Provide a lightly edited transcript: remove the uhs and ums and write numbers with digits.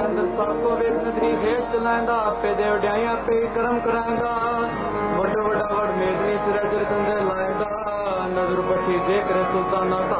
अंदर साको वेद नगरी खेत चलाएंदा आपे दे वड्याई आपे कर्म कराएंदा वड्डा वड्डा वड मेदनी सिरा सिर कंधे लाएंदा नजर पट्टी देख रे सुल्ताना का